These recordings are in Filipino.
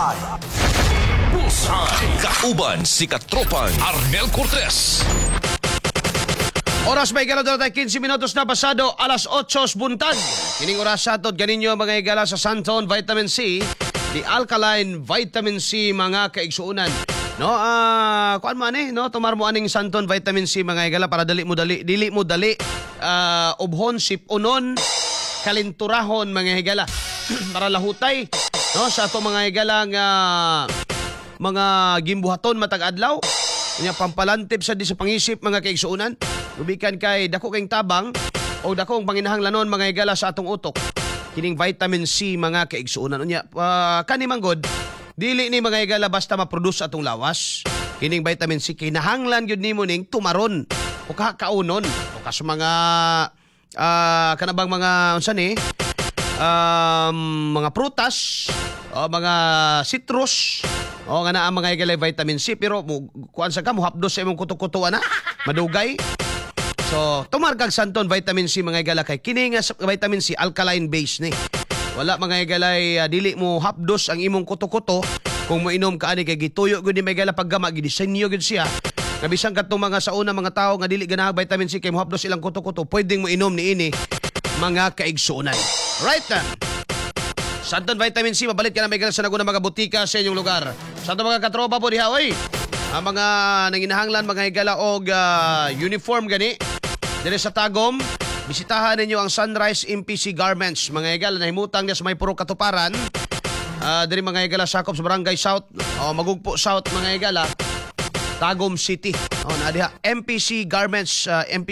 Bullseye. Kauban si Katropang Arnel Cortez. Oras may gala tayo 15 minutos na pasado alas 8 buntag. Kining oras sa atot ganinyo mga igala sa Santon Vitamin C, the alkaline vitamin C mga kaigsuunan. No, kuan man no, tumar mo aning Santon Vitamin C mga igala para dili mo dali ubhon sipunon kalinturahon mga higala para lahutay no sa ato mga higala nga mga gimbuhaton matag adlaw nya pampalantip sa di sa pangisip mga kaigsuunan. Ubikan kay dako kayong tabang o dakong panginahanglanon mga higala sa atong utok. Kining vitamin C mga kaigsuunan unya kani manggod dili ni mga higala basta ma-produce atong lawas. Kining vitamin C kinahanglan gyud nimo ning tumaron o kaunon o kas mga kanabang mga unsa ni mga prutas o mga citrus o nga naa mga higala vitamin C pero kuan sa ka mo hapdos sa imong kuto-kutoan na madugay. So, tumargag Santon Vitamin C mga higala kay kini nga vitamin C alkaline base ni. Wala mga higalay dili mo hapdos ang imong kuto-kuto kung mo inom ka ani kay gituyo gud ni mga higala paggama gidisenyo gud siya. Nabisang katong mga sauna mga tao nga dili ganahan vitamin C kay mo hapdos ilang kuto-kuto, pwedeng mo inom niini mga kaigsuunan. Right then. Santon Vitamin C mabalit ka na may sa naguna mga butika sa inyong lugar. Sa ato mga katropa po diha oy. Ang mga nanginahanglan mga higala og uniform gani diri sa Tagum, bisitahan ninyo ang Sunrise MPC Garments. Mga higala nahimutang niya sa may puro katuparan. Diri mga higala sakop sa Barangay South, Magugpo South mga higala, Tagum City. Na diha MPC Garments,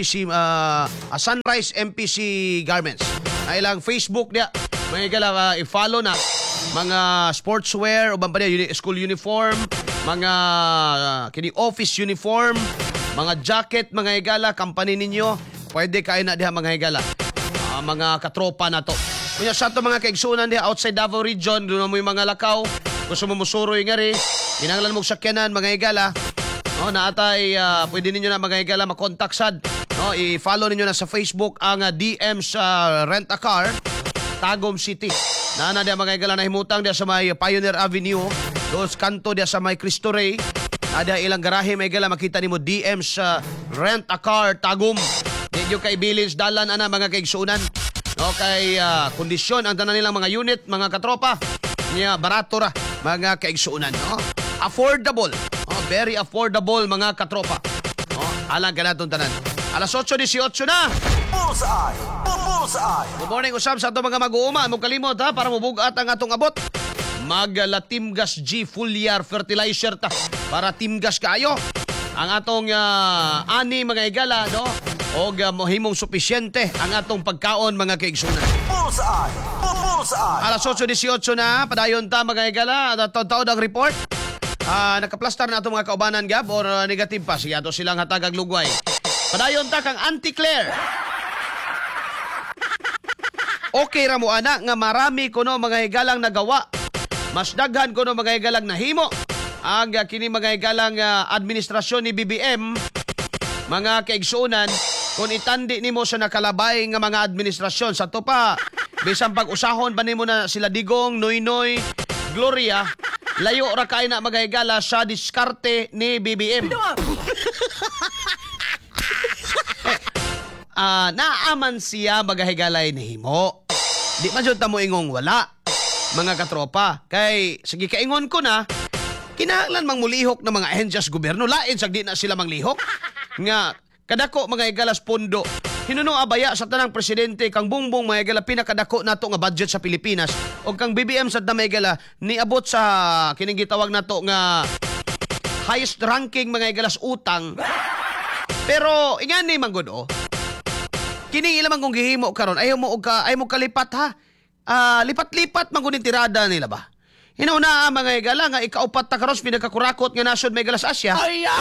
Sunrise MPC Garments. Ay lang Facebook dia. Mga higala i-follow na mga sportswear o pa niya school uniform, mga kini office uniform, mga jacket mga higala company ninyo, pwede kayo na diha mga higala. Mga katropa na to. Kunya sa to mga kaigsunan diha outside Davao region, doon mo yung mga lakaw, gusto mo musuroy nga ri, kinahanglan mo sakyanan mga higala. No, naatay pwede ninyo na mga higala makontak sad. No, i-follow ninyo na sa Facebook ang DM sa Rent a Car Tagum City. Nana dia mga higala nahimutang dia sa may Pioneer Avenue, dos kanto dia sa may Cristo Rey. Ada ilang garahe may higala makita nimo DM sa Rent a Car Tagum. Medyo kay Bilins dalan ana mga kaigsuunan. Okay, kondisyon ang tanan nilang mga unit, mga katropa. Niya barato ra mga kaigsuunan, no? Affordable. Very affordable mga katropa. Alang ka natong tanan. Alas 8:18 na. Bullseye! Bullseye! Good morning, usab sa itong mga mag-uuma. Mo kalimot ha, para mabugat ang atong abot. Maglatimgas G Foliar Fertilizer ta. Para timgas kayo. Ang atong ani mga higala, no? O mohimong supisyente ang atong pagkaon mga kaigsunan. Bullseye! Bullseye! Alas 8:18 na, padayon ta mga higala. Taon ang report. Nakaplastar na itong mga kaubanan gab or negative pa. Siya to silang hatagag lugway. Padayon ta kang Auntie Claire. Okay ra mo ana nga marami kuno mga higalang nagawa. Mas daghan kuno mga higalang nahimo. Ang kini mga higalang administrasyon ni BBM mga kaigsuunan kung itandi nimo sa nakalabay nga mga administrasyon sa to pa bisan pag-usahon ba nimo na sila Digong, Noynoy, Gloria, layo ra kay na mga higala sa diskarte ni BBM. Naaman siya magahigalay ni himo. Di man jud ta mo ingong wala mga katropa. Kay sige kaingon ko na kinahanglan mang mulihok ng mga ahensyas gobyerno lain sag di na sila manglihok. Nga kadako mga higalas pondo. Hinuno abaya sa tanang presidente kang Bongbong mga higala pinakadako nato nga budget sa Pilipinas o kang BBM sa mga higala niabot sa kining gitawag nato nga highest ranking mga higalas utang. Pero ingan ni manggod kini ilamang kung gihimo karon ayaw mo kalipat ha. Lipat-lipat man kunin tirada nila ba. Hinauna mga higala nga ikaupat ta karon pinakakurakot nga nasod may galas Asia.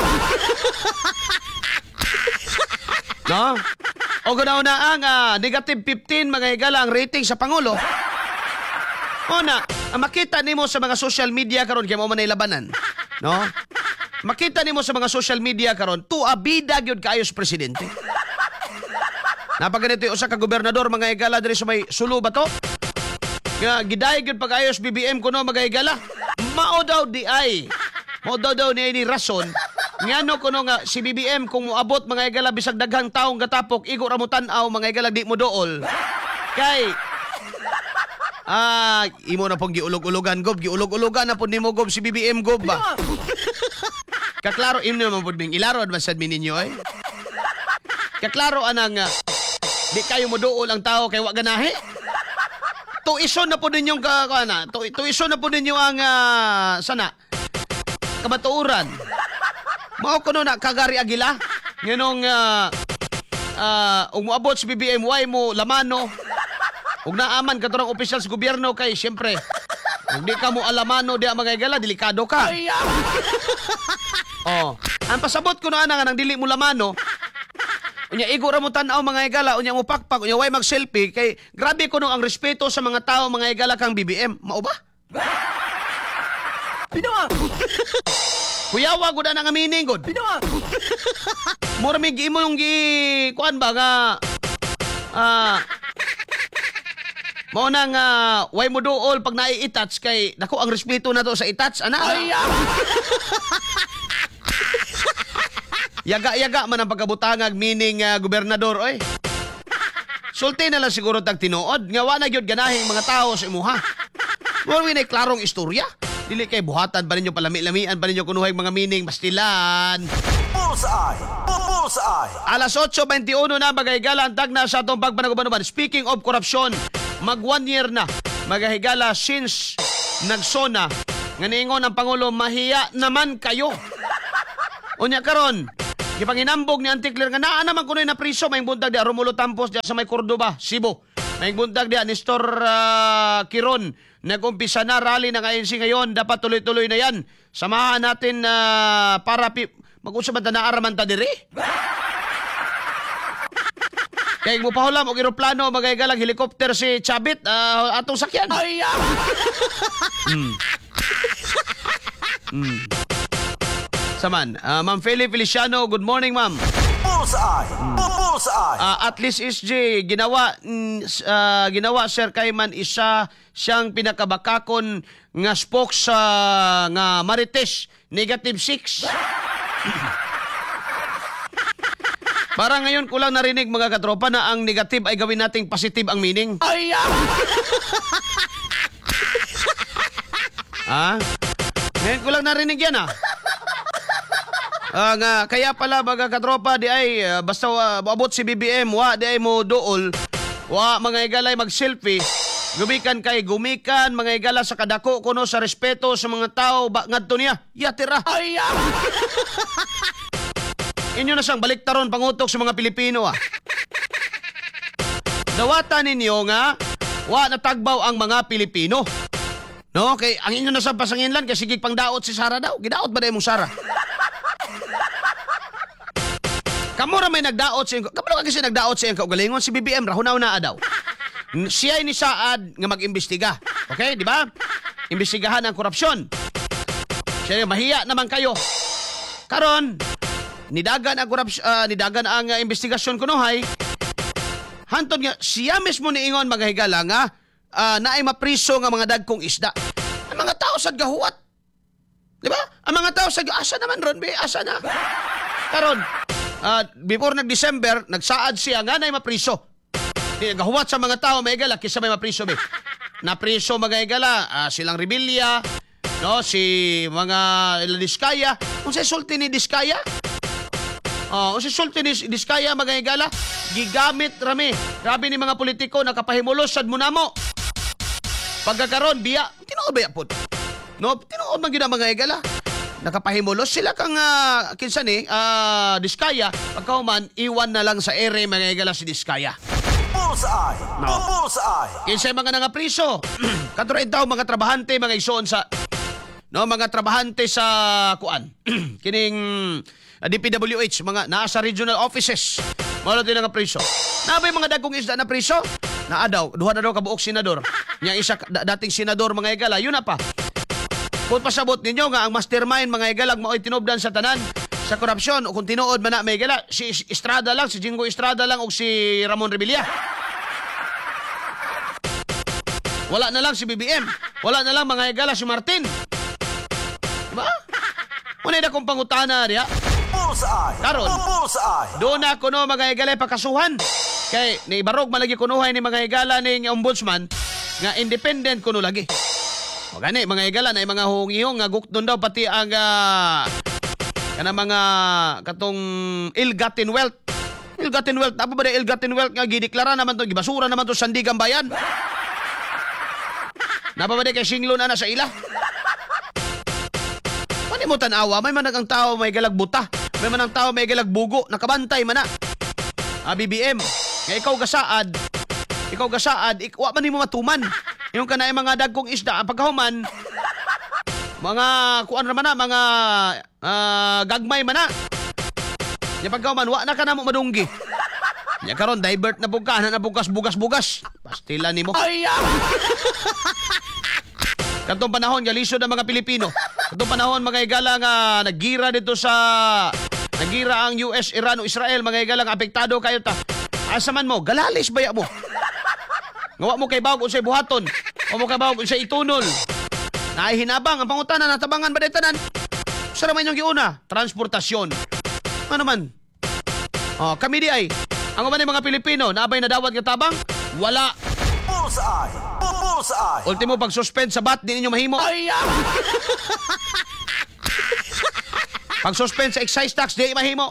No? O ganauna ang negative 15 mga higala ang rating sa Pangulo. Una, makita nimo sa mga social media karon kay mo man labanan. No? Makita nimo sa mga social media karon tuabida gyud kaayo sa presidente. Napaganito yung usa ka gobernador mga higala diri sa may Sulu ba to? Nga gidayeg gyud pag-ayos BBM kuno mga higala. Mao daw di ay. Mao daw ni rason. Ngano kuno nga si BBM kung moabot mga igala bisag daghang taong gatapok igo ra mo tan-aw mga igala di mo dool. Kay imo na pong giulog-ulogan gob, giulog-ulogan na pud nimo gob si BBM gob ba. Kaklaro imo naman pud ming ilaro man sad ninyo eh. Kaklaro anang di kayo mo dool ang tao kay wa ganahe. Tuison na po ninyong tuison na po ninyo ang sana kamatuuran. Mao kuno na kagari agila nganong ug moabot si BBM way mo lamano ug naaman katurang opisyal sa gobyerno kay syempre ug di ka mo alamano di mga igala delikado ka. Oh, ang pasabot ko na nga nang dili mo lamano unya igo ra mo tan-aw mga igala unya mo pakpak unya way mag-selfie kay grabe kuno ang respeto sa mga tao mga igala kang BBM. Mao ba? Pinawa. Kuyawa gud na nga meaning gud. Pinawa. Mura mig imo yung kuan ba nga mao nang way mo dool pag nai-touch kay dako ang respeto na to sa i-touch ana. Yaga-yaga man ang pagkabutangag meaning gobernador oy. Sulti na lang siguro tag tinuod nga wa na gyud ganahing mga tao sa imuha. Mura winay klarong istorya. Dili kay buhatan pa ninyo palami-lamian pa ninyo kunuhay mga meaning bastilan. Bullseye! Bullseye! Alas 8:21 na magahigala ang tagna sa atong pagpanagubanuban. Speaking of corruption, mag 1 year na magahigala since nagsona nga niingon ang Pangulo mahiya naman kayo. Unya karon, gipanginambog ni Antikler nga naa naman kunoy na priso may buntag di Romulo Tampos di sa may Cordoba, Cebu. May buntag di Nestor Kiron. Nag-umpisa na rally ng ANC ngayon. Dapat tuloy-tuloy na yan. Samahan natin para mag-usap na naaraman ta diri. Kaya mo pahulam og eroplano magaygalang helicopter si Chabit atong sakyan. Saman, Ma'am Feliciano, good morning ma'am. Bullseye! Bullseye! At least SJ, ginawa Sir Kayman isa siyang pinakabakakon nga spokes nga Marites, -6. Para ngayon ko lang narinig mga katropa na ang negative ay gawin nating positive ang meaning. Ngayon ko lang narinig yan nga kaya pala mga katropa di ay basta abot si BBM wa di ay mo dool wa mga igalay mag-selfie gumikan mga igala sa kadako kuno sa respeto sa mga tao ngadto niya yatira inyo na siyang baliktaron pangutok sa mga Pilipino dawatan ninyo nga wa natagbaw ang mga Pilipino no kay ang inyo na sa pasanginlan kay sigig pangdaot si Sara daw gidaot ba day mong Sara. Kamura may nagdaot sa inyo. Kamura kasi nagdaot sa inyo kaugalingon si BBM rahunaw na daw. Siya ni Saad nga mag-imbestiga. Okay, di ba? Imbestigahan ang korupsyon. Siya mahiya naman kayo. Karon, nidagan ang investigasyon kunuhay. Hantod nga siya mismo niingon magahigala nga naay mapriso nga mga dagkong isda. Ang mga tao sad gahuwat. Di ba? Ang mga tao sad asa naman ron be, asa na. Karon, before nag-December, nagsaad siya nga na mapriso. Nagahuwat sa mga tao, maigala, kisa may mapriso be. Napriso mga igala, silang Rebilla, no, si mga Diskaya. Kung sa sulti ni Diskaya, kung sa sulti ni Diskaya, mga igala, gigamit rami. Grabe ni mga politiko, nakapahimulos, sad mo na mo. Pagkakaroon, biya, tinuod ba yapod? No, tinuod man gina mga igala. Nakapahimulos sila kang kinsa ni Diskaya pagkauman iwan na lang sa ere mga igala si Diskaya. Bullseye! No. Bullseye! Kinsa mga nangapriso kadtong daw mga trabahante mga ison sa no mga trabahante sa kuan kining DPWH mga naa sa regional offices mao din nga priso. Nabay mga dagkong isda na priso naa daw duha na daw kabuok senador. Nya isa dating senador mga igala yun na pa. Kung pasabot ninyo nga ang mastermind mga igalag mao'y tinubdan sa tanan sa korupsyon o kung tinuod man na may igala si Estrada lang, si Jingo Estrada lang o si Ramon Revilla. Wala na lang si BBM. Wala na lang mga igala si Martin. Ba? Muna na kong pangutana diya. Bullseye. Karon. Bullseye. Doon na kuno mga higala pakasuhan. Kay ni barog malagi kunuhay ni mga higala ni ombudsman nga independent kuno lagi. O gani mga higala na mga hungihong nga gukton daw pati ang kana mga katong ill-gotten wealth. Ill-gotten wealth, apa ba na ill-gotten wealth nga gideklara naman to, gibasura naman to sandigang bayan. Napa ba kay singlo na sa ila? Pwede mo tanawa, may manang ang tao may galag buta. May manang tao may galag bugo, nakabantay man na. BBM, nga ikaw gasaad, wa man mo matuman. Yung kanay mga dagkong isda, ang pagkahuman, mga kuan naman na, mga gagmay man na. Yung pagkahuman, wa na ka na mo madunggi. Nya karon divert na buka, na bugas-bugas. Pastilan nimo. Katong panahon galisod ang mga Pilipino. Katong panahon mga higala nga nagira dito sa nagira ang US, Iran o Israel, mga higala nga apektado kayo ta. Asa man mo, galalis baya mo. Ngawa mo kay bawog unsay buhaton, o mo kay bawog unsay itunol. Nahihinabang ang pangutana natabangan ba daytanan? Sa naman yung giuna, transportasyon. Ano man? Kami di ay ang uban mga Pilipino naabay na dawat nga tabang, wala. Bullseye. Bullseye. Ultimo pag-suspend sa bat, di ninyo mahimo. Pag-suspend sa excise tax, di mahimo.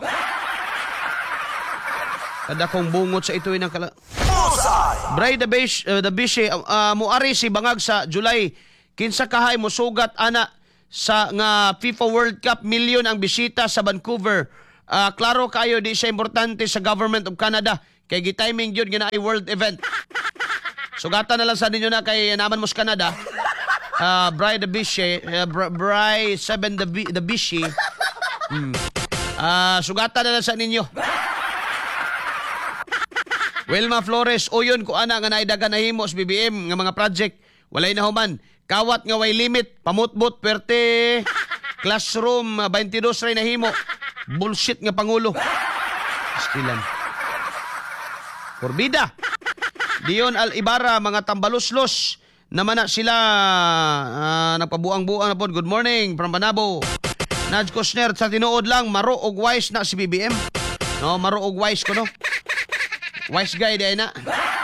Kada kong bungot sa ito ng Bullseye. Bray the Bishi, muari si bangag sa July. Kinsa kahay mo sugat ana sa nga FIFA World Cup, milyon ang bisita sa Vancouver. Klaro kayo di siya importante sa Government of Canada. Kay gitiming yun ginaay world event. Sugatan na lang sa ninyo na kay naman mo sa Canada. Bray the Bishi, Bray 7 the Bishi. Sugatan na lang sa ninyo. Wilma Flores, uyon ko ana nga naidagan na himo sa BBM nga mga project. Walay na human. Kawat nga way limit, pamutbot, perte, classroom, 22 ray na himo. Bullshit nga Pangulo. Stilan. Forbida. Dion Al-Ibarra, mga tambaluslos. Naman na sila nagpabuang-buang na po. Good morning from Banabo. Naj Kusner, sa tinuod lang, maro og wise na si BBM. No, maro og wise ko, no? Wise guy di ay na.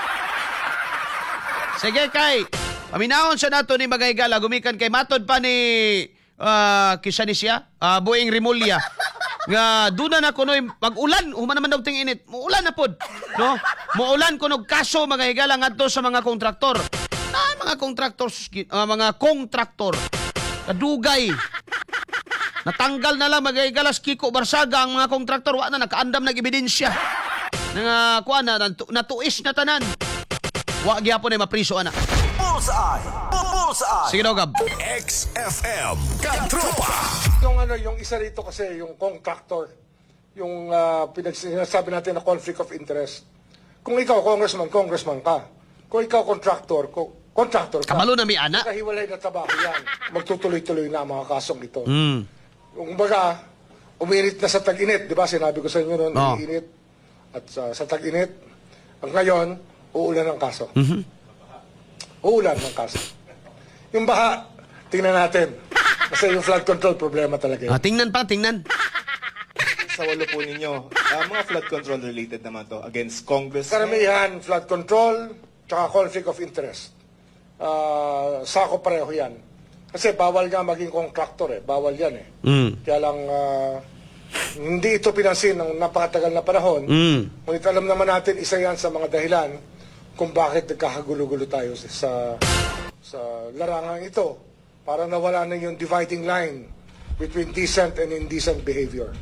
Sige kay, paminahon sa nato ni Magayagala, gumikan kay matod pa ni kisa ni siya, Buing Rimulya. Nga duna na kunoy mag-ulan, human naman daw ting init. Muulan na pod, no? Muulan kunog kaso Magayagala ngadto sa mga kontraktor. Mga kontraktor. Kadugay. Natanggal na lang Magayagala Kiko Barsaga ang mga kontraktor, wa na nakaandam nag ebidensya. Nga kuan na natuis na tanan. Wa gyapon ay mapriso ana. Bullseye. Bullseye. Sige daw Gab. XFM Katropa. Yung isa rito kasi yung contractor, yung sinasabi natin na conflict of interest. Kung ikaw congressman ka. Kung ikaw contractor ka. Kabalo na mi ana. Kahiwalay na trabaho yan. Magtutuloy-tuloy na ang mga kasong ito. Mm. Yung baga, umiinit na sa tag-init, di ba? Sinabi ko sa inyo noon, umiinit. At sa tag-init, ang ngayon, uulan ang kaso. Mm-hmm. Uulan ang kaso. Yung baha, tingnan natin. Kasi yung flood control, problema talaga yun. Tingnan. Sa walo po ninyo, mga flood control related naman to against Congress. Karamihan, flood control, tsaka conflict of interest. Sako pareho yan. Kasi bawal nga maging contractor eh. Bawal yan eh. Mm. Kaya lang, hindi ito pinansin ng napakatagal na panahon. Ngunit alam naman natin, isa yan sa mga dahilan kung bakit nagkakagulo-gulo tayo sa larangan ito. Para nawala na yung dividing line between decent and indecent behavior.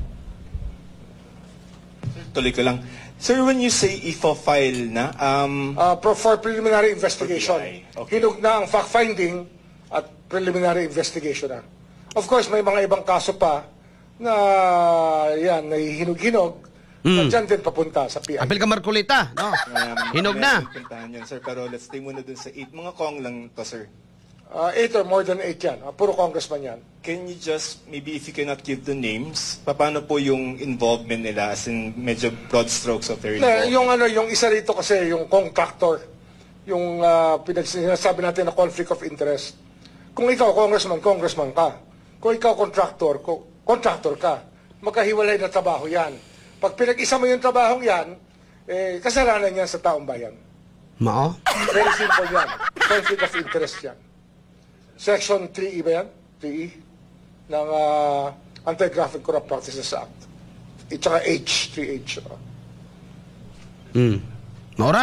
Tuloy ko lang. Sir, when you say ifo-file na, For preliminary investigation. Okay. Hinog na ang fact-finding at preliminary investigation na. Of course, may mga ibang kaso pa na yan, nahihinog-hinog. At dyan din papunta sa PI. Apil ka Marcolita, no? Hinog na. Puntahan yan, sir. Pero let's stay muna dun sa 8. Mga kong lang to, sir. 8 or more than 8 yan. Puro congressman yan. Can you just, maybe if you cannot give the names, paano po yung involvement nila as in medyo broad strokes of their involvement? Yung isa rito kasi, yung contractor, yung sinasabi natin na conflict of interest. Kung ikaw congressman ka. kung ikaw contractor ka, magkahiwalay na trabaho yan. Pag pinag-isa mo yung trabahong yan, kasalanan yan sa taong bayan. Mao? Very simple yan. Conflict of interest yan. Section 3E ba yan? 3E? Ng Anti-Graft and Corrupt Practices Act. At saka H, 3H. Maura?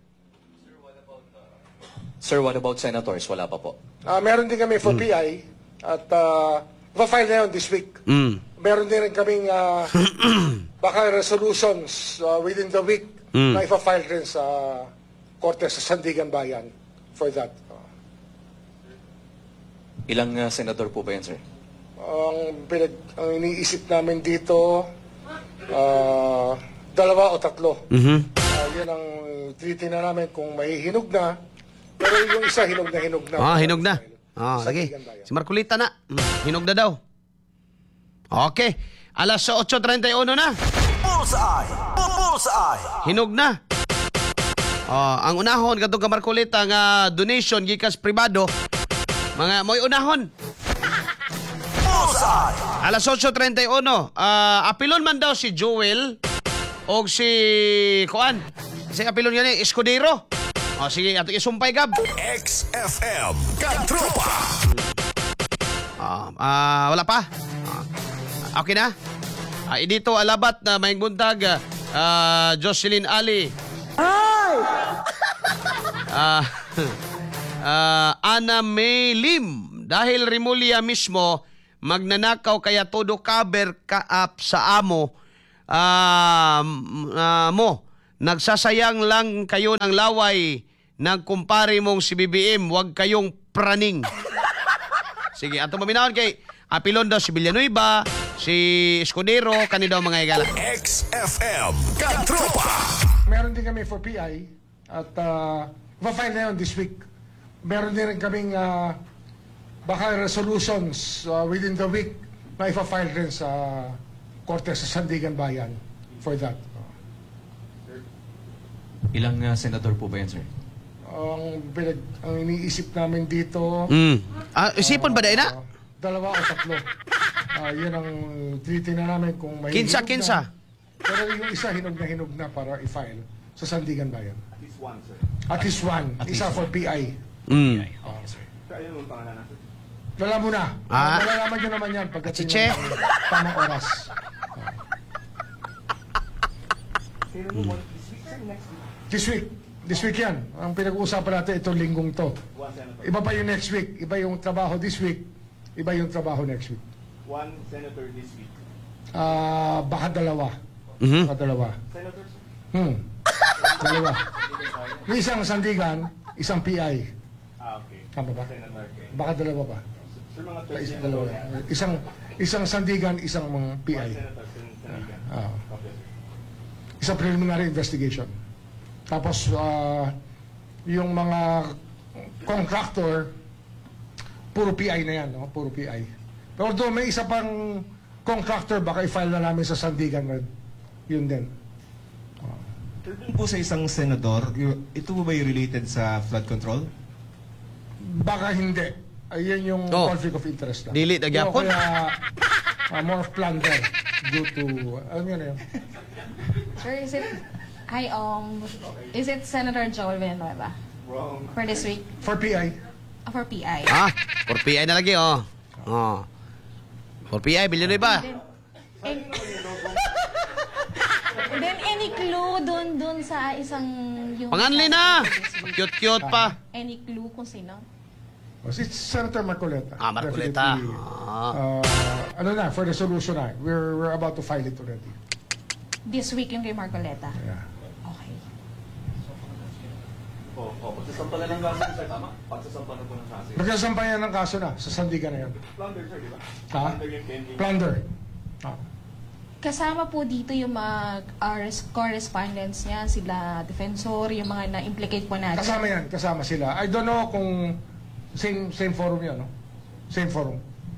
Sir, what about senators? Wala pa po. Meron din kami for PI at pa-file na yun this week. Meron din rin kaming baka resolutions within the week na ipa-file rin sa Korte sa Sandigan Bayan for that. Ilang senador po ba yan, sir? Ang iniisip namin dito, 2 o 3. Yun ang tinitingnan namin kung mahihinog na. Pero yung isa, hinog na. Hinog na. Lagi. Si Marcolita na. Hinog na daw. Okay. Alas 8:31 na. Bullseye! Bullseye! Hinog na. Ang unahon katong ka Marcolita nga donation gikas pribado. Mga moy unahon. Bullseye! Alas 8:31. Apilon man daw si Joel o si Kuan. Si apilon yan Escudero. Sige, ato isumpay gab. XFM Katropa. Wala pa? Okay na? Dito alabat na maing buntag Jocelyn Ali. Ana May Lim. Dahil Rimulya mismo magnanakaw kaya todo cover ka-up sa amo mo. Nagsasayang lang kayo ng laway ng kumpare mong si BBM. Huwag kayong praning. Sige, atong maminahon kay apilon daw si Villanueva, si Escudero, kanidaw mga igala. XFM Katropa. Meron din kami for PI at ipa-file na yun this week. Meron din rin kaming baka resolutions within the week na ipa-file rin sa Korte sa Sandigan Bayan for that. Ilang senador po ba yan, sir? Ang iniisip namin dito, Isipon ba dahil na? 2 o 3. Yun ang tinitingnan namin kung may Kinsa. Pero yung isa hinog na para i-file sa Sandigan Bayan. At least one. Isa for PI. Okay, sir. Wala muna. Malalaman nyo naman yan pagdating Chiche. ng tamang oras. This week yan. Ang pinag-uusapan natin itong linggong to. Iba pa yung next week. Iba yung trabaho this week. Iba yung trabaho next week. One senator this week. Baka 2. Baka 2. Senators? Dalawa. Yung isang Sandigan, isang PI. Okay. Tama ba? Senator. Baka 2 pa. Sir, mga Dalawa. Isang Sandigan, isang PI. senators in Sandigan. Okay, sir. Isang preliminary investigation. Tapos, yung mga contractor, puro PI na yan, no? Puro PI. Pero doon, may isa pang contractor, baka i-file na namin sa Sandigan rin. Yun din. Pero dun po sa isang senador, ito po ba yung related sa flood control? Baka hindi. Ayun yung conflict of interest lang. Dili, nagyapon. Kaya, more of plunder due to, alam nyo na yun. Sir, is it Senator Joel Villanueva? Wrong. For this week? For PI. For PI. For PI na lagi, For PI, Villanueva. And then any clue dun sa isang yung Panganli na! Cute-cute pa. Any clue kung sino? Si Senator Marcoleta. Marcoleta. Definitely. For the solution na. We're about to file it already. This week yung kay Marcoleta? Yeah. Okay. Pagsasampalan ng kaso, sir, tama? Pagsasampalan po ng kaso. Magkasampayan ng kaso na. Sa Sandigan na yan. Plunder, sir, di ba? Ha? Plunder yung pending. Plunder. Kasama po dito yung mga correspondents niya, sila defensor, yung mga na-implicate po natin. Kasama yan. Kasama sila. I don't know kung same forum yan, no? Same forum.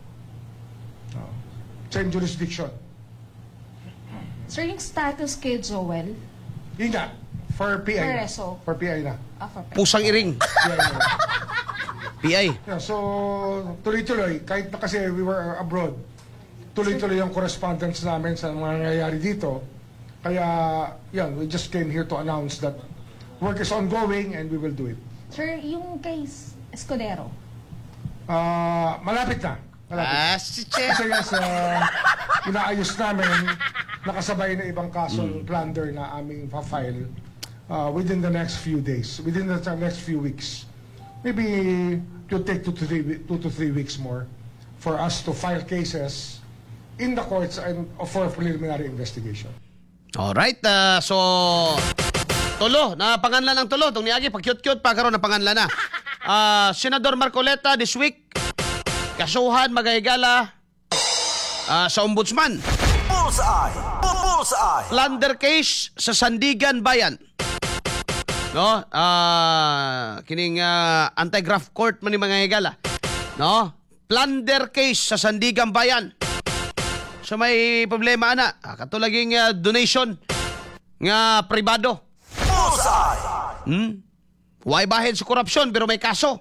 Same jurisdiction. Sir, yung status kay Joel, Yun nga. For PI na. Reso. For PI na. for Pusang iring. PI na. PI. Yeah, so tuloy-tuloy, kahit na kasi we were abroad, tuloy-tuloy yung correspondence namin sa mga nangyayari dito. Kaya, yan, we just came here to announce that work is ongoing and we will do it. Sir, yung kay Escudero, Malapit na. Malapit. Si Che. Kasi nga sa inaayos namin, nakasabay na ibang kasong plunder na aming pa-file within the next few days, within the next few weeks. Maybe it will take 2 to 3 weeks more for us to file cases in the courts and for preliminary investigation. Alright, so tulo, na panganlan ng tulo. Itong niagi, pag-cute-cute pa karon na panganlan na. Senador Marcoleta this week, kasuhan magahigala sa ombudsman. Bullseye! Bullseye! Plunder case sa Sandigan Bayan. No? Kining anti-graft court man ni mga higala. No? Plunder case sa Sandigan Bayan. So may problema ana, katulaging donation nga pribado. Bullseye! Why bahid sa korupsyon pero may kaso.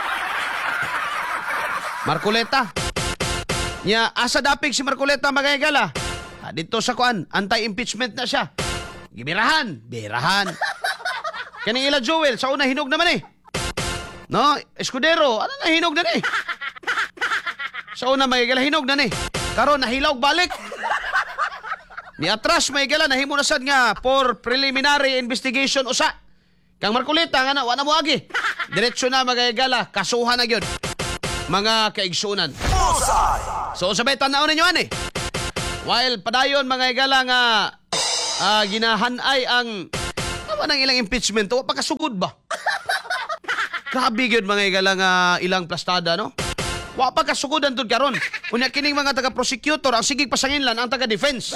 Marcoleta. Nya asa dapig si Marcoleta magayagala. Dito sa kuan, anti-impeachment na siya. Gibirahan, birahan. Kaning ila Joel sa una hinog naman eh. No, Escudero, ano na hinog na ni? Sa una magayagala hinog na ni. Karon nahilaw balik. Ni atras may gala nahimo na sad nga for preliminary investigation usa. Kang Marcoleta nga na wala mo agi. Diretso na magayagala kasuhan na gyud mga kaigsunan. So sabay tan-aw ninyo ani. While padayon mga igala nga ginahanay ang naman ang ilang impeachment wa pa kasugod ba? Grabe gyud mga igala nga ilang plastada no. Wa pa kasugodan tud karon. Unya kining mga taga-prosecutor ang sigig pasanginlan ang taga-defense.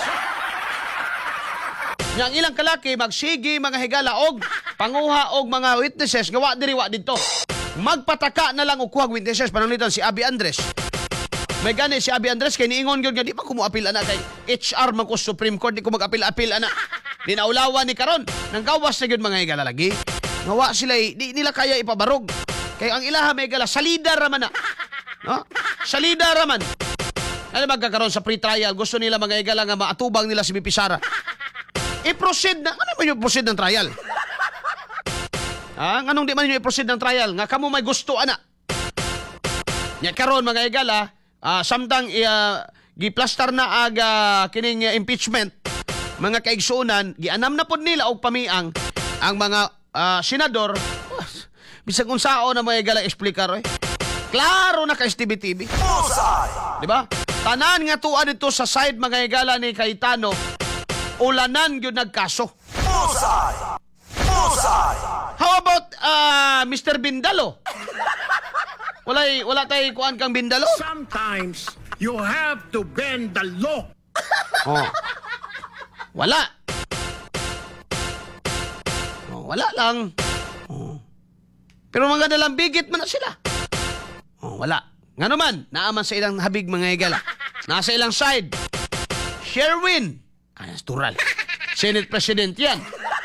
Yang ilang kalaki magsigi mga higala og panguha og mga witnesses nga wa diri wa didto. Magpataka na lang og kuhag witnesses pananglitan si Abby Andres. May gani si Abby Andres kay niingon gyud nga di pa ko mo apil ana kay HR man ko Supreme Court di ko mag-apil ana. Di naulawan ni karon. Nang gawas na gyud mga higala lagi. Nga wa sila di nila kaya ipabarog. Kay ang ilaha may higala salida ra man na. No? Salida raman. Ano magkakaroon sa pre-trial? Gusto nila mga igala nga maatubang nila si BP Sara. I-proceed na. Ano man yung proceed ng trial? Anong di man yung i-proceed ng trial? Nga kamo may gusto, ana. Nya karon mga igala, samtang giplastar na aga kining impeachment, mga kaigsunan, gianam na pod nila og pamiang ang mga senador. Bisag unsao na mga igala explicar eh. Klaro na kay TV. Di ba? Tanan nga tuan dito sa side mga higala ni Cayetano, ulanan gyud nagkaso. How about Mr. Bindalo? Wala tay kuan kang Bindalo? Sometimes you have to bend the law. Oh. Wala. Oh, wala lang. Oh. Pero mga dalang bigit man na sila. Oh, wala. Nga naman, naaman sa ilang habig mga higala. Nasa ilang side. Sherwin. Natural. Senate President yan.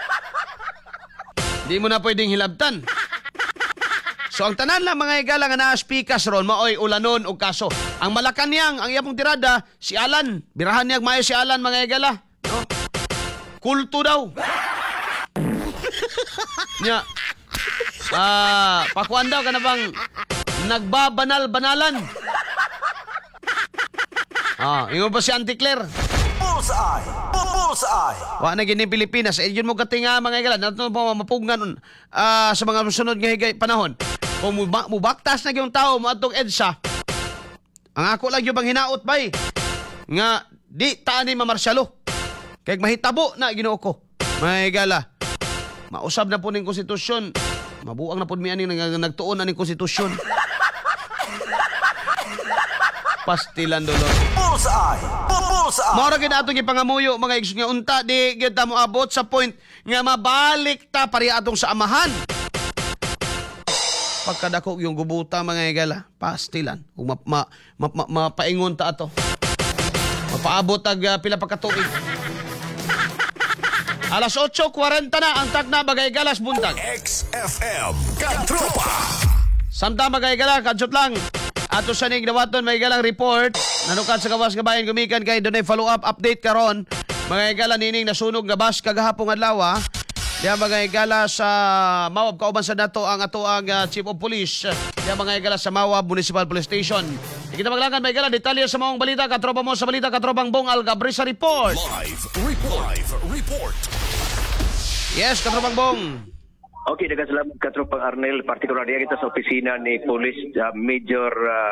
Hindi mo na pwedeng hilabtan. So ang tanan lang mga higala nga na-speakas ron, maoy ulanon o kaso. Ang Malacanang, ang iyapong tirada, si Alan. Birahan niya mayo si Alan mga higala. No? Kulto daw. Nya. Pakuan daw ka na bang nagbabanal-banalan. Ingon pa si Auntie Claire. Bullseye! Bullseye! Wa na gini Pilipinas. Yun mo katinga mga higala. Nato pa mapugngan sa mga sunod nga higay panahon. Kung mubaktas na yung tao, maatong EDSA, ang ako lang yung bang hinaot ba nga di taan ni mamarsyalo. Kaya mahitabo na ginoo ko. Mga higala, mausab na po ng konstitusyon. Mabuang na po miyan nagtuon na ng konstitusyon. Pastilan dolor. Bullseye! Bullseye! Maura gid atong ipangamuyo mga igsoon nga unta di gid ta mo abot sa point nga mabalik ta pari atong sa amahan. Pagkadako yung gubuta mga igala, pastilan. Kung mapaingon ta ato. Mapaabot ag pila pa ka tuig. Alas 8:40 na ang tagna bagay galas buntag. XFM Katropa Samtang mga higala, kadsot lang. Ato sa ning dawaton may galang report nanukat sa gawas nga bayan gumikan kay dunay follow up update karon mga higala nining nasunog nga bus kagahapon adlaw. Diya mga higala sa Mawab kauban sa nato ang ato ang Chief of Police. Diya mga higala sa Mawab Municipal Police Station. Kita maglangan mga higala detalye sa maong balita katropa mo sa balita katropang Bong Algabrisa report. Live report. Yes, katropang Bong. Okay, nagkasalamat Katropang Arnel, partikular diya kita sa opisina ni Police Major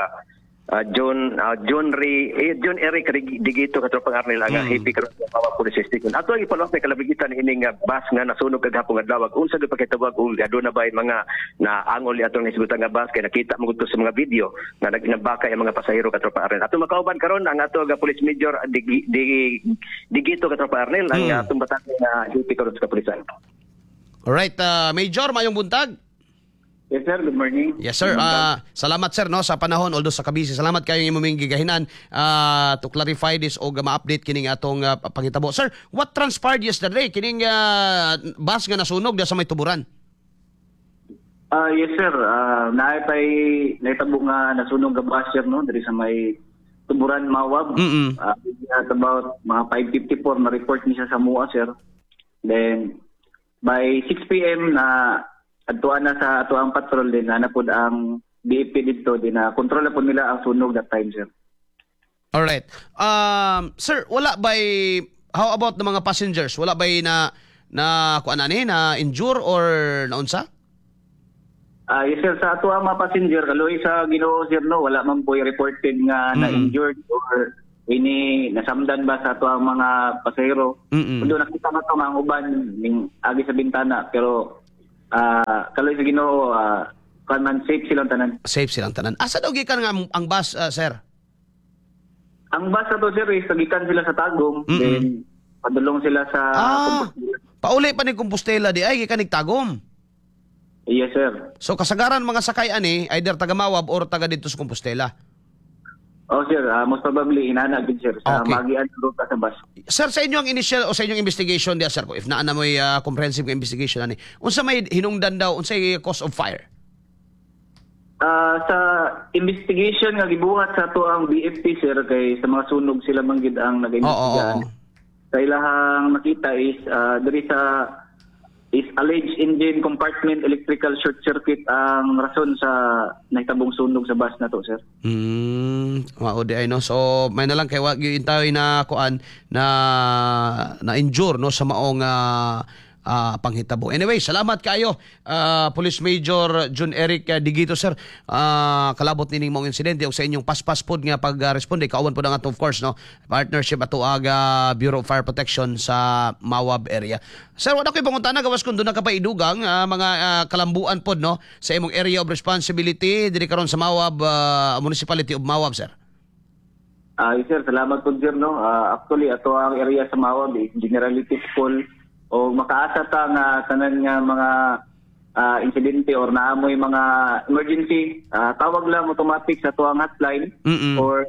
John Eric Digito Katropang Arnel ang happy karon sa Mawab Police Station. Ato ang ipalawak na kalabigitan ining bus nga nasunog kagahapon adlaw. Unsa gyud pakitawag kung aduna ba mga naangol atong nisgutan nga bus kay nakita mo gudto sa mga video nga nagnabaka ang mga pasahero Katropang Arnel. Ato makauban karon ang ato nga Police Major Digito Katropang Arnel ang atong batang nga happy karon sa kapulisan. Alright, Major, mayong buntag. Yes sir, good morning. Yes sir, salamat sir no sa panahon although sa kabisi. Salamat kayo ng imong gigahinan to clarify this o ma-update kining atong pangitabo. Sir, what transpired yesterday kining bus nga nasunog da sa may tuburan? Yes sir, naitabo nga nasunog nga bus sir no diri sa may tuburan Mawab. At about mga 5:54 na report niya sa MUA sir. Then by 6 p.m. na adtuan na sa atuang patrol din na napod ang BFP dito din na kontrol na po nila ang sunog that time sir. All right. Sir, wala by how about the mga passengers? Wala by na kuan ani na injure or naunsa? Yes sir, sa atuang mga passenger kaloy sa Ginoo sir no wala man po reported nga na injured or ini nasamdan ba sa ato ang mga pasahero. Kundo nakita na ito mga uban ning agi sa bintana pero kaloy sa Ginoo man safe silang tanan. Safe silang tanan. Asa daw gikan nga ang bus sir? Ang bus ato sir is gikan sila sa Tagum then padulong sila sa Compostela. Pauli pa ni Compostela di ay gikan ning Tagum. Yes sir. So kasagaran mga sakay ani either taga Mawab or taga dito sa Compostela. Oh sir, most probably inanagid sir sa magian ruta sa bus. Sir, sa inyong initial o sa inyong investigation diya sir, if naa na mo'y comprehensive investigation ani, unsa may hinungdan daw, unsay cause of fire? Sa investigation nga gibuhat sa ato ang BFP sir kay sa mga sunog sila manggid ang nag-imbestigahan. Sa ilahang nakita is diri sa alleged engine compartment electrical short circuit ang rason sa nahitabong sunog sa bus na to sir. Mao di ay no. So may na lang kay wag intawi na kuan na injure no sa maong panghitabo. Anyway, salamat kayo Police Major John Eric Digito sir. Kalabot nining mong insidente o sa inyong paspas pod nga pag-responde kauban po ng ato of course no partnership ato aga Bureau of Fire Protection sa Mawab area. Sir, wala ko'y pangutana gawas kung doon na kapaidugang mga kalambuan pod no sa imong area of responsibility diri karon sa Mawab Municipality of Mawab sir. Yes sir, salamat po sir no. Actually ato ang area sa Mawab is generally peaceful o makaasa ta nga tanan nga mga insidente or naamoy mga emergency, tawag lang automatic sa tuang hotline or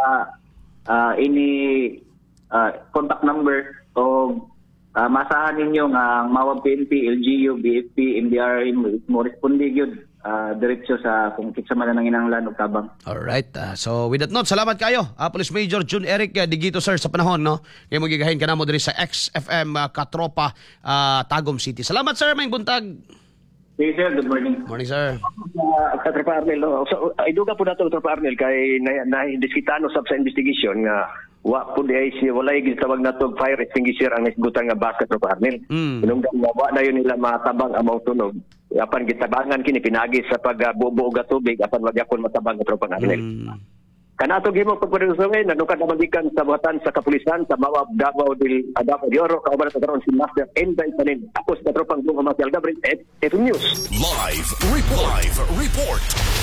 any contact number o masahan ninyo nga Mawab PNP, LGU, BFP, MDRA mo responde gyud diretso sa kung kitsa man nang inanglan og tabang. All right. So with that note, salamat kayo. Police Major John Eric Digito sir sa panahon no. Kay mo gigahin kanamo diri sa XFM Katropa Tagum City. Salamat sir, may buntag. Hey sir, good morning. Morning sir. Katropa Arnel, no? So, iduga po nato Katropa Arnel kay na-indiskitano sa investigation nga wa po di ay walay gitawag nato fire extinguisher ang isgutan nga bus Katropa Arnel. Inungdan nga wa na yun nila matabang ang tunog. Apan gitabangan kini pinagi sa pagbubuo ga tubig apan wag yapon matabang Katropa Arnel. Kanato gimo pagpredusongay nanukad na magikan sa buhatan sa kapulisan sa Mawab Davao del Oro kauban sa karon si Master Enday Panin. Tapos Katropang Bong Marcial Gabriel FM News. Live report.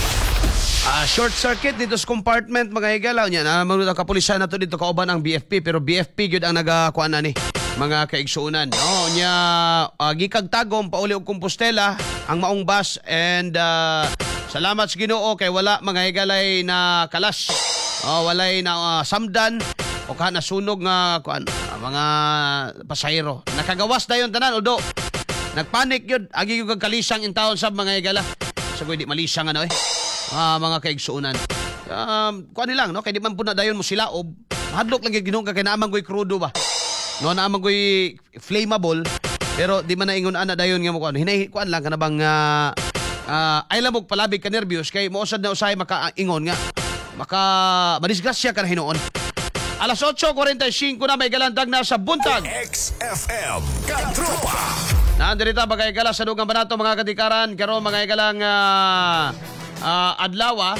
Short circuit dito sa compartment mga higalaw niya. Manunod ang kapulisan na to dito kauban ang BFP pero BFP gyud ang nagakuan ani mga kaigsuunan. No nya gikag Tagum pauli og Compostela ang maong bus and salamat sa Ginoo kay wala mga higalay na kalas. Walay na samdan o kana sunog nga kuan mga pasahero. Nakagawas dayon tanan although nagpanik gyud agi yung kalisang in town sa mga higala. Sa di malisya nga no mga kaigsuunan. Kuha nilang, no? Kaya di man po na dayon mo sila o hadlok lang yung ginungka kaya naamang ko'y crudo ba? No, naamang ko'y flammable pero di man na ingon ana dayon nga mo kuan. Kuan lang ka na bang ay lamog palabig ka nervyos kay moosad na usay makaingon nga. Madisgrasya ka na hinoon. Alas 8:45 na may galandag na sa buntag. XFM Katropa. Nandirita bagay gala sa dugang banato mga katikaran karon mga galang adlaw.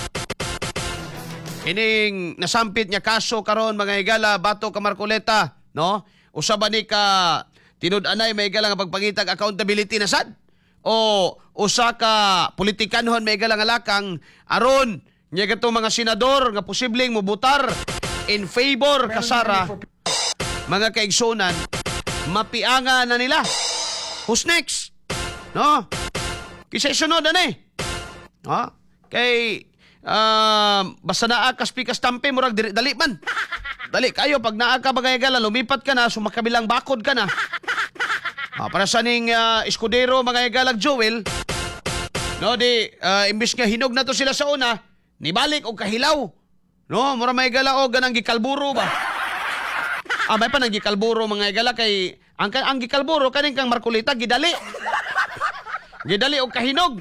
Ining nasampit niya kaso karon mga igala Bato ka Marcoleta, no? Usa ba ni ka tinud-anay may igala nga pagpangitag accountability na sad? O usa ka politikanhon may igala nga lakang aron nya gatong mga senador nga posibleng mobutar in favor kasara mga kaigsunan mapianga na nila. Who's next? No? Kisay sunod ani. Ha? Kay basta naa ka speaker stampe murag dali man. Dali kayo pag naa ka bagay-gala lumipat ka na sumakabilang bakod ka na. Para sa ning Escudero mga igalag Joel. No di imbis nga hinog na to sila sa una, nibalik og kahilaw. No, mura may igala og ganang gikalburo ba. May pa nang gikalburo mga igala kay ang gikalburo kaning kang Marcolita gidali. Gidali og kahinog.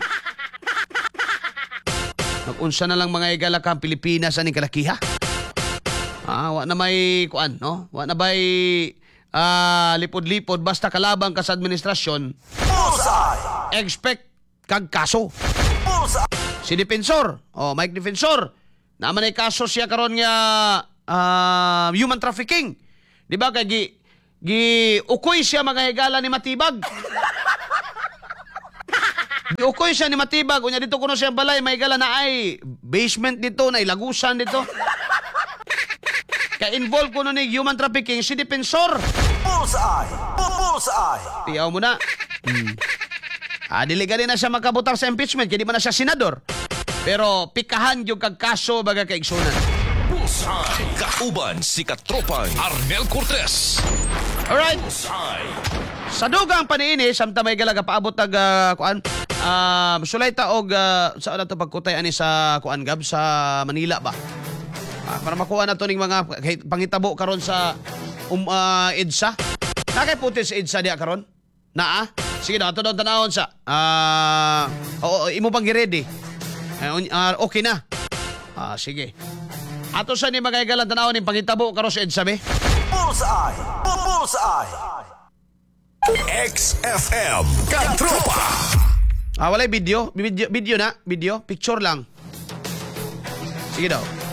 Mag-unsa na lang mga igala kang Pilipinas aning kalakiha. Wa na may kuan, no? Wa na bay lipod-lipod basta kalabang ka sa administrasyon. Bullseye! Expect kag kaso. Bullseye! Si Defensor, Mike Defensor, naman ay kaso siya karon nga human trafficking. Di ba kay ukoy siya mga higala ni Matibag. Ukoy siya ni Matibag. Unya dito kuno siya balay, may higala na ay basement dito, na ilagusan dito. Kaya involved kuno ni human trafficking si Defensor. Bullseye! Bullseye! Tiyaw mo na. Dili gali na siya makabutar sa impeachment, kaya di man na siya senador. Pero pikahan yung kagkaso baga kaigsunan. Bullseye. Kauban si Katropang Arnel Cortez. Alright. Bullseye. Sa dugang paniini, samta may galaga paabot tag kuan. Sulay taog sa ano to pagkutay ani sa kuan gab sa Manila ba. Para makuha na to ning mga pangitabo karon sa EDSA. Nakay puti sa EDSA diya karon? Naa? Sige na, ato daw tanawon sa imo pang gi-ready. Okay na. Sige. Ato sa ni magaygalan tanawon ning pangitabo karon sa EDSA be. Bullseye! Bullseye! XFM Katropa. Walay video na. Video. Picture lang. Sige daw.